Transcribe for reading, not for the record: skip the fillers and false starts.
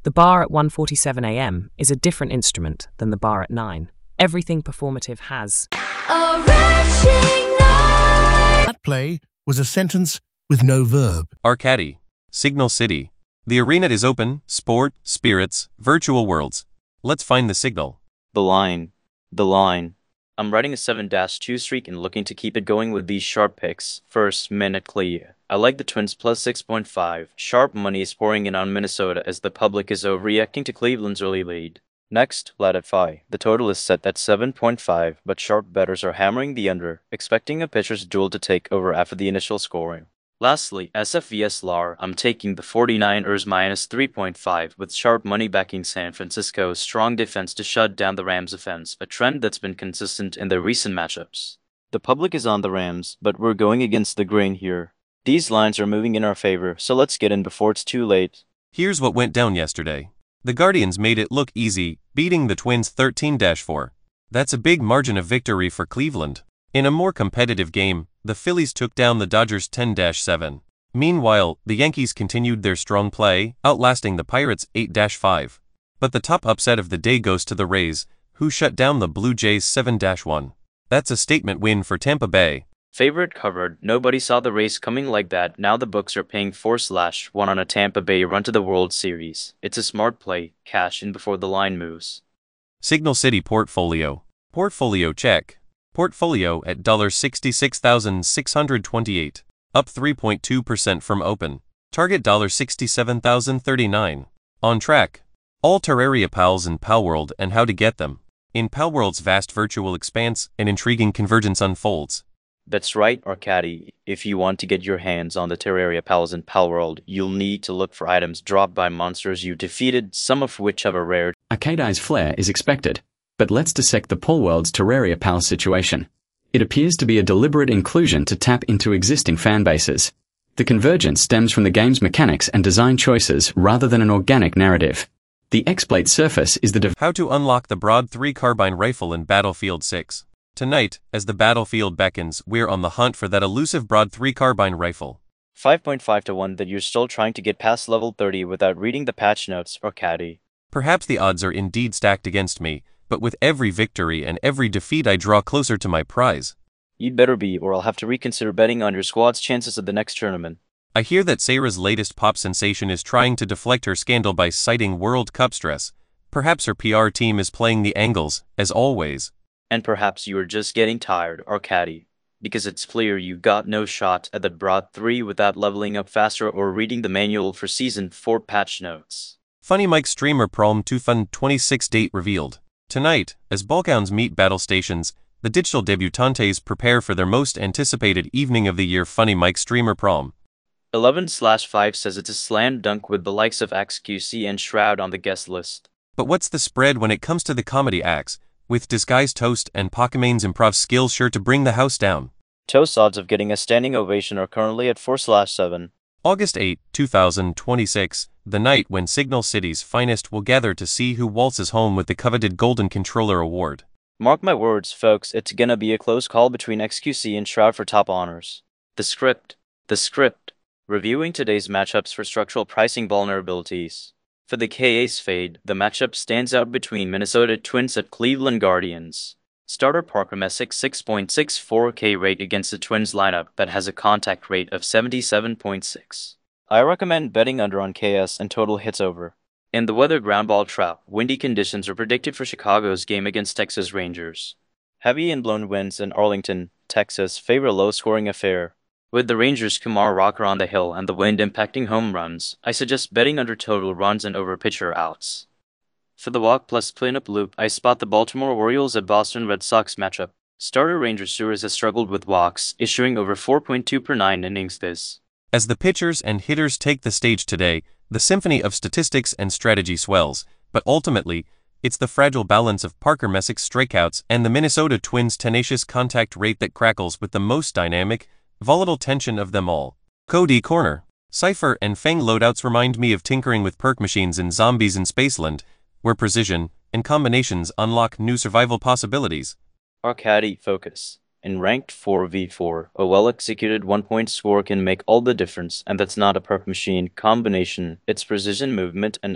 The bar at 1:47 a.m. is a different instrument than the bar at 9. Everything performative has a rushing night. That play was a sentence with no verb. Arcady, Signal City. The arena is open, sport, spirits, virtual worlds. Let's find the signal. The line. The line. I'm riding a 7-2 streak and looking to keep it going with these sharp picks. First, Minute Clear. I like the Twins plus 6.5. Sharp money is pouring in on Minnesota as the public is overreacting to Cleveland's early lead. Next, Latify. The total is set at 7.5, but sharp bettors are hammering the under, expecting a pitcher's duel to take over after the initial scoring. Lastly, SFVS LAR. I'm taking the 49ers minus 3.5 with sharp money backing San Francisco's strong defense to shut down the Rams' offense, a trend that's been consistent in their recent matchups. The public is on the Rams, but we're going against the grain here. These lines are moving in our favor, so let's get in before it's too late. Here's what went down yesterday. The Guardians made it look easy, beating the Twins 13-4. That's a big margin of victory for Cleveland. In a more competitive game, the Phillies took down the Dodgers 10-7. Meanwhile, the Yankees continued their strong play, outlasting the Pirates 8-5. But the top upset of the day goes to the Rays, who shut down the Blue Jays 7-1. That's a statement win for Tampa Bay. Favorite covered. Nobody saw the race coming like that. Now the books are paying 4/1 on a Tampa Bay run to the World Series. It's a smart play. Cash in before the line moves. Signal City Portfolio. Portfolio check. Portfolio at $66,628, up 3.2% from open. Target $67,039. On track. All Terraria pals in Palworld and how to get them. In Palworld's vast virtual expanse, an intriguing convergence unfolds. That's right, Arcady. If you want to get your hands on the Terraria pals in Palworld, you'll need to look for items dropped by monsters you defeated, some of which have a rare Arcadi's flair is expected. But let's dissect the Palworld's Terraria pal situation. It appears to be a deliberate inclusion to tap into existing fanbases. The convergence stems from the game's mechanics and design choices rather than an organic narrative. The exploit surface is the how to unlock the Broad 3 carbine rifle in Battlefield 6. Tonight, as the battlefield beckons, we're on the hunt for that elusive Broad 3 carbine rifle. 5.5 to 1 that you're still trying to get past level 30 without reading the patch notes, Arcady. Perhaps the odds are indeed stacked against me, but with every victory and every defeat I draw closer to my prize. You'd better be, or I'll have to reconsider betting on your squad's chances at the next tournament. I hear that Sarah's latest pop sensation is trying to deflect her scandal by citing World Cup stress. Perhaps her PR team is playing the angles, as always. And perhaps you are just getting tired, Arcady, because it's clear you got no shot at the Broad 3 without leveling up faster or reading the manual for Season 4 patch notes. Funny Mike streamer Prom 2 Fun 26 date revealed. Tonight, as Balkans meet battle stations, the digital debutantes prepare for their most anticipated evening of the year. Funny Mike streamer Prom 11/5 says it's a slam dunk with the likes of XQC and Shroud on the guest list. But what's the spread when it comes to the comedy acts, with Disguised Toast and Pokemane's improv skills sure to bring the house down? Toast's odds of getting a standing ovation are currently at 4/7. August 8, 2026, the night when Signal City's finest will gather to see who waltzes home with the coveted Golden Controller Award. Mark my words, folks, it's gonna be a close call between XQC and Shroud for top honors. The script. Reviewing today's matchups for structural pricing vulnerabilities. For the K-Ace fade, the matchup stands out between Minnesota Twins at Cleveland Guardians. Starter Parker Messick 6.64 K rate against the Twins lineup that has a contact rate of 77.6. I recommend betting under on KS and total hits over. In the weather ground ball trap, windy conditions are predicted for Chicago's game against Texas Rangers. Heavy and blown winds in Arlington, Texas favor a low-scoring affair. With the Rangers' Kumar Rocker on the hill and the wind impacting home runs, I suggest betting under total runs and over pitcher outs. For the walk plus cleanup loop, I spot the Baltimore Orioles at Boston Red Sox matchup. Starter Ranger Suarez has struggled with walks, issuing over 4.2 per 9 innings this. As the pitchers and hitters take the stage today, the symphony of statistics and strategy swells, but ultimately, it's the fragile balance of Parker Messick's strikeouts and the Minnesota Twins' tenacious contact rate that crackles with the most dynamic, volatile tension of them all. Cody Corner. Cypher and Fang loadouts remind me of tinkering with perk machines in Zombies in Spaceland, where precision and combinations unlock new survival possibilities. Arcady focus. In ranked 4v4, a well-executed 1-point score can make all the difference, and that's not a perk machine combination, it's precision movement and